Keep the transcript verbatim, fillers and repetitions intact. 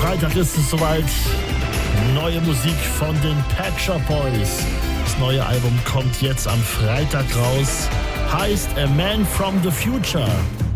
Freitag ist es soweit. Neue Musik von den Pet Shop Boys. Das neue Album kommt jetzt am Freitag raus. Heißt A Man from the Future.